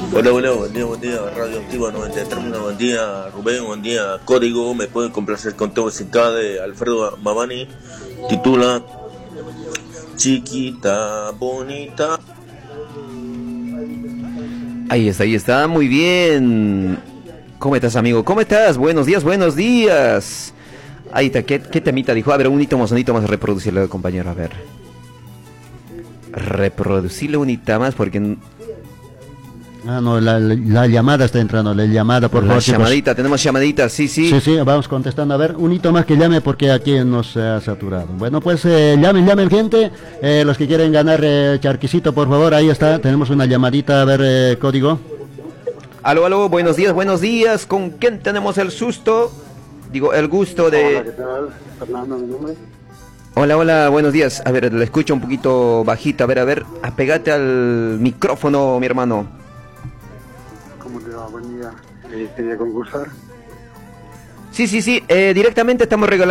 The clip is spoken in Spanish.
Hola, hola, buen día, Radio Activa 93, buen día, Rubén, buen día, Código, me puede complacer con todo sin de Alfredo Mamani, titula Chiquita Bonita. Ahí está, muy bien. ¿Cómo estás, amigo? ¿Cómo estás? Buenos días, buenos días. Ahí está, ¿qué temita dijo? A ver, un hito más, reproducirlo, compañero, a ver. Reproducirlo un hito más porque... Ah, no, la llamada está entrando, la llamada, por favor. Llamadita, tenemos llamadita, sí. Sí, vamos contestando. A ver, un hito más que llame porque aquí nos ha saturado. Bueno, pues llamen gente, los que quieren ganar charquicito, por favor, ahí está, tenemos una llamadita, a ver, código. Aló, buenos días, ¿con quién tenemos el susto? Digo, el gusto de... Hola, ¿qué tal? Fernando, mi nombre. Hola, buenos días. A ver, le escucho un poquito bajito, a ver, apegate al micrófono, mi hermano. ¿Cómo te va? Buen día. ¿Quería concursar? Sí, directamente estamos regalando